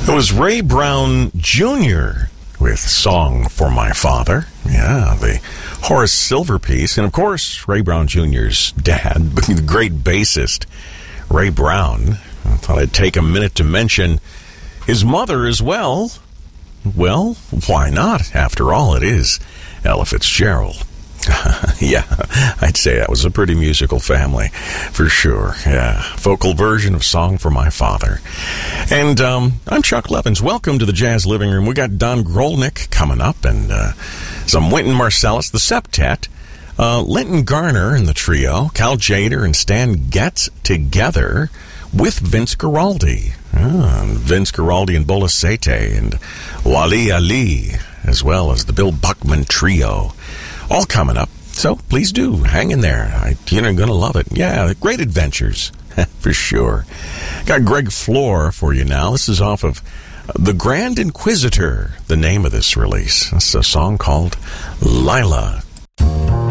It was Ray Brown Jr. with Song for My Father. Yeah, the Horace Silver piece. And, of course, Ray Brown Jr.'s dad, the great bassist, Ray Brown. I thought I'd take a minute to mention his mother as well. Well, why not? After all, it is Ella Fitzgerald. Yeah, I'd say that was a pretty musical family, for sure. Yeah, vocal version of Song for My Father. And I'm Chuck Levins. Welcome to the Jazz Living Room. We got Don Grolnick coming up, and some Wynton Marsalis, the septet, Linton Garner and the trio, Cal Tjader and Stan Getz together with Vince Guaraldi. Vince Guaraldi and Bola Sete and Wally Ali, as well as the Bill Buckman trio. All coming up, so please do hang in there. You're going to love it. Yeah, great adventures, for sure. Got Greg Floor for you now. This is off of The Grand Inquisitor, the name of this release. It's a song called Lila.